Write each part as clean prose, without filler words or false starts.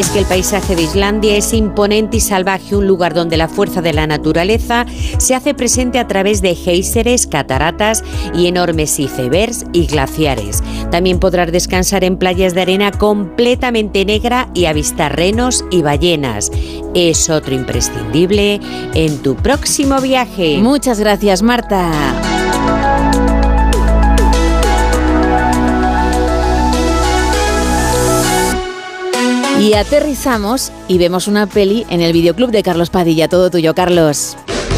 es que el paisaje de Islandia es imponente y salvaje, un lugar donde la fuerza de la naturaleza se hace presente a través de géiseres, cataratas y enormes icebergs y glaciares. También podrás descansar en playas de arena completamente negra y avistar renos y ballenas. Es otro imprescindible en tu próximo viaje. Muchas gracias, Marta. Y aterrizamos y vemos una peli en el videoclub de Carlos Padilla. Todo tuyo, Carlos.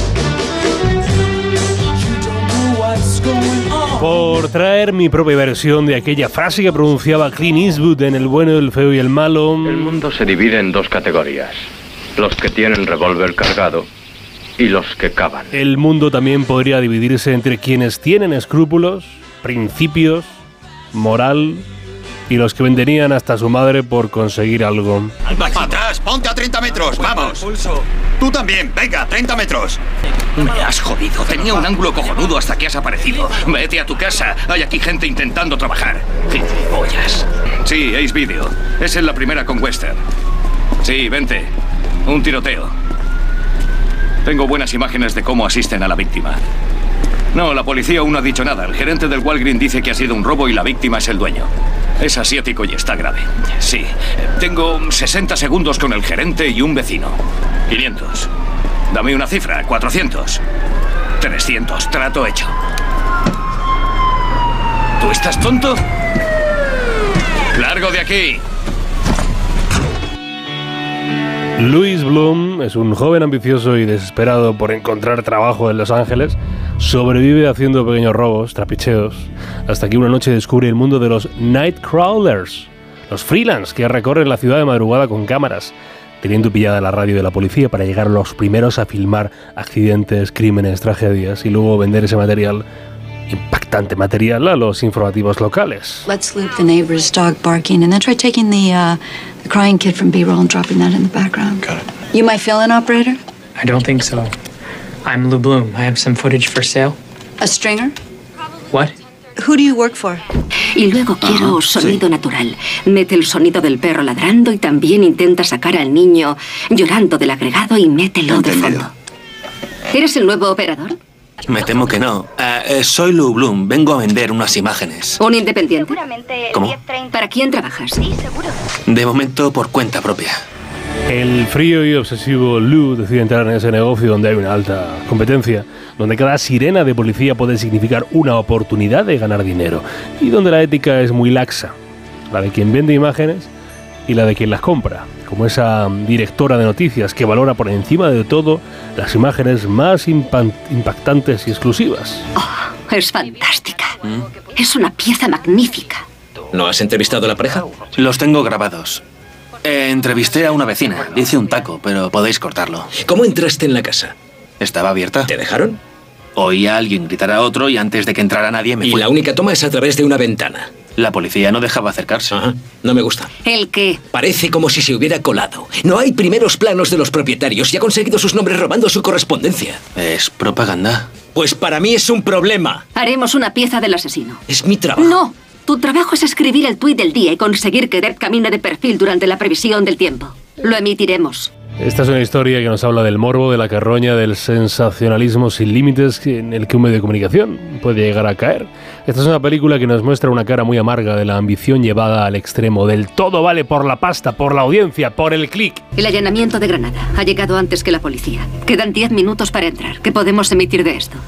Por traer mi propia versión de aquella frase que pronunciaba Clint Eastwood en El bueno, el feo y el malo. El mundo se divide en dos categorías: los que tienen revólver cargado y los que cavan. El mundo también podría dividirse entre quienes tienen escrúpulos, principios, moral y los que venderían hasta a su madre por conseguir algo. ¡Atrás! ¡Ponte a 30 metros! ¡Vamos! Tú también, venga, 30 metros. Me has jodido. Tenía un ángulo cojonudo hasta que has aparecido. Vete a tu casa. Hay aquí gente intentando trabajar. Gilipollas. Sí, Ace Video. Es en la primera con Western. Sí, vente. Un tiroteo. Tengo buenas imágenes de cómo asisten a la víctima. No, la policía aún no ha dicho nada. El gerente del Walgreens dice que ha sido un robo y la víctima es el dueño. Es asiático y está grave. Sí. Tengo 60 segundos con el gerente y un vecino. 500. Dame una cifra. 400. 300. Trato hecho. ¿Tú estás tonto? ¡Largo de aquí! Louis Bloom es un joven ambicioso y desesperado por encontrar trabajo en Los Ángeles. Sobrevive haciendo pequeños robos, trapicheos, hasta que una noche descubre el mundo de los Nightcrawlers, los freelance que recorren la ciudad de madrugada con cámaras, teniendo pillada la radio de la policía para llegar los primeros a filmar accidentes, crímenes, tragedias y luego vender ese material, impactante material, a los informativos locales. Let's loop the neighbor's dog barking and then try taking the crying kid from B-roll and dropping that in the background. Got it. You my fill-in operator? I don't think so. I'm Lou Bloom. I have some footage for sale. A stringer? What? Who do you work for? Y luego quiero sonido natural. Mete el sonido del perro ladrando y también intenta sacar al niño llorando del agregado y mételo de fondo. ¿Eres el nuevo operador? Me temo que no. Soy Lou Bloom. Vengo a vender unas imágenes. ¿Un independiente? ¿Cómo? ¿Para quién trabajas? Sí, seguro. De momento, por cuenta propia. El frío y obsesivo Lou decide entrar en ese negocio donde hay una alta competencia, donde cada sirena de policía puede significar una oportunidad de ganar dinero y donde la ética es muy laxa, la de quien vende imágenes y la de quien las compra, como esa directora de noticias que valora por encima de todo las imágenes más impactantes y exclusivas. Oh, es fantástica. Es una pieza magnífica. ¿No has entrevistado a la pareja? Los tengo grabados. Entrevisté a una vecina. Dice un taco, pero podéis cortarlo. ¿Cómo entraste en la casa? Estaba abierta. ¿Te dejaron? Oí a alguien gritar a otro y antes de que entrara nadie me fui. Y la única toma es a través de una ventana. La policía no dejaba acercarse. Ajá. No me gusta. ¿El qué? Parece como si se hubiera colado. No hay primeros planos de los propietarios y ha conseguido sus nombres robando su correspondencia. Es propaganda. Pues para mí es un problema. Haremos una pieza del asesino. Es mi trabajo. No. Tu trabajo es escribir el tuit del día y conseguir que Depp camine de perfil durante la previsión del tiempo. Lo emitiremos. Esta es una historia que nos habla del morbo, de la carroña, del sensacionalismo sin límites en el que un medio de comunicación puede llegar a caer. Esta es una película que nos muestra una cara muy amarga de la ambición llevada al extremo, del todo vale por la pasta, por la audiencia, por el clic. El allanamiento de Granada ha llegado antes que la policía. Quedan 10 minutos para entrar. ¿Qué podemos emitir de esto?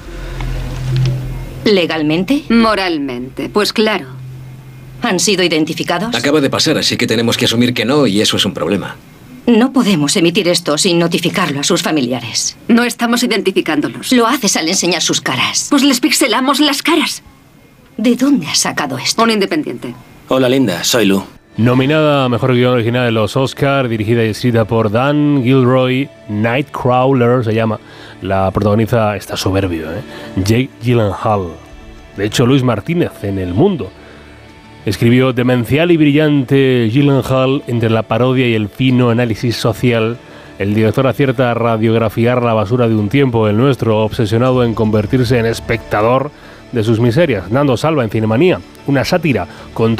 ¿Legalmente? Moralmente. Pues claro. ¿Han sido identificados? Acaba de pasar, así que tenemos que asumir que no, y eso es un problema. No podemos emitir esto sin notificarlo a sus familiares. No estamos identificándolos. Lo haces al enseñar sus caras. Pues les pixelamos las caras. ¿De dónde has sacado esto? Un independiente. Hola, linda. Soy Lou. Nominada a Mejor Guión Original de los Oscar, dirigida y escrita por Dan Gilroy, Nightcrawler se llama. La protagoniza, está soberbio, Jake Gyllenhaal. De hecho, Luis Martínez en El Mundo escribió: demencial y brillante Gyllenhaal entre la parodia y el fino análisis social. El director acierta a radiografiar la basura de un tiempo, el nuestro, obsesionado en convertirse en espectador de sus miserias. Nando Salva en Cinemanía, una sátira contra